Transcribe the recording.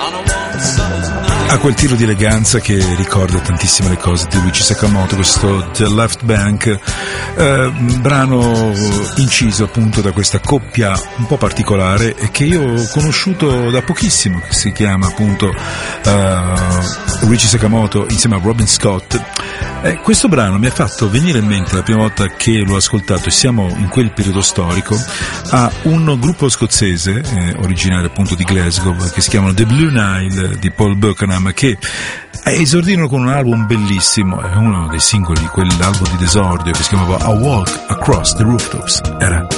Ha quel tiro di eleganza che ricorda tantissime le cose di Ryuichi Sakamoto, questo The Left Bank, brano inciso appunto da questa coppia un po' particolare e che io ho conosciuto da pochissimo, che si chiama appunto Ryuichi Sakamoto insieme a Robin Scott. Questo brano mi ha fatto venire in mente la prima volta che l'ho ascoltato, e siamo in quel periodo storico, a un gruppo scozzese originario appunto di Glasgow che si chiamano The Blue Nile di Paul Buchanan, che esordirono con un album bellissimo, è uno dei singoli di quell'album di desordio che si chiamava A Walk Across the Rooftops. Era